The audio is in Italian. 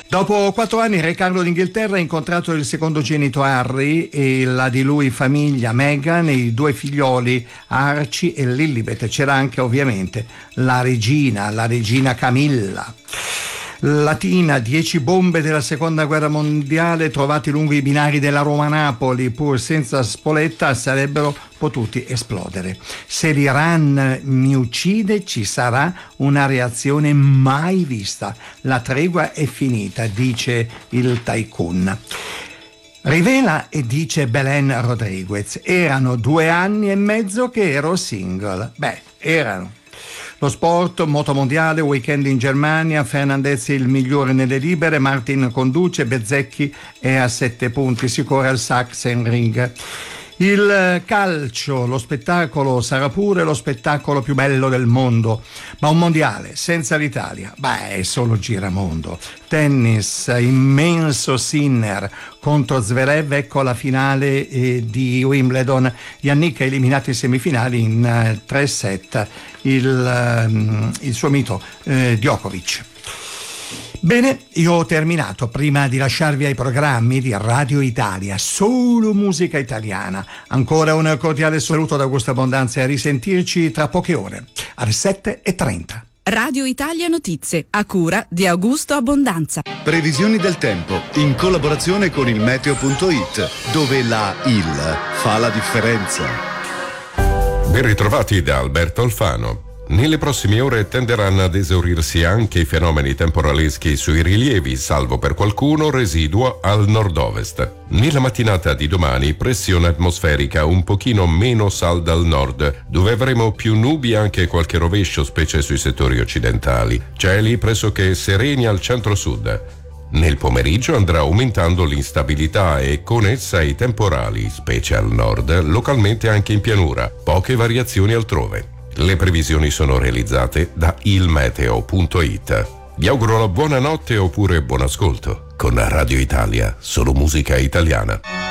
Dopo 4 anni Re Carlo d'Inghilterra ha incontrato il secondogenito Harry e la di lui famiglia Meghan e i 2 figlioli Archie e Lilibet. C'era anche ovviamente la regina Camilla. Latina, 10 bombe della seconda guerra mondiale trovate lungo i binari della Roma-Napoli, pur senza spoletta sarebbero potuti esplodere. Se l'Iran mi uccide ci sarà una reazione mai vista. La tregua è finita, dice il tycoon. Rivela e dice Belen Rodriguez: erano 2 anni e mezzo che ero single. Erano. Lo sport, motomondiale, weekend in Germania, Fernandez il migliore nelle libere, Martin conduce, Bezzecchi è a 7 punti, si corre al Sachsenring. Il calcio, lo spettacolo sarà pure lo spettacolo più bello del mondo, ma un mondiale senza l'Italia, è solo giramondo. Tennis, immenso Sinner contro Zverev, ecco la finale di Wimbledon. Jannik ha eliminato in semifinali in 3 set il suo mito Djokovic. Bene, io ho terminato. Prima di lasciarvi ai programmi di Radio Italia, solo musica italiana, ancora un cordiale saluto da Augusto Abbondanza e a risentirci tra poche ore alle 7:30. Radio Italia Notizie, a cura di Augusto Abbondanza. Previsioni del tempo in collaborazione con il meteo.it, dove la IL fa la differenza. Ben ritrovati da Alberto Alfano. Nelle prossime ore tenderanno ad esaurirsi anche i fenomeni temporaleschi sui rilievi, salvo per qualcuno residuo al nord-ovest. Nella mattinata di domani pressione atmosferica un pochino meno salda al nord, dove avremo più nubi e anche qualche rovescio, specie sui settori occidentali. Cieli pressoché sereni al centro-sud. Nel pomeriggio andrà aumentando l'instabilità e con essa i temporali, specie al nord, localmente anche in pianura, poche variazioni altrove. Le previsioni sono realizzate da ilmeteo.it. Vi auguro una buona notte oppure buon ascolto con Radio Italia, solo musica italiana.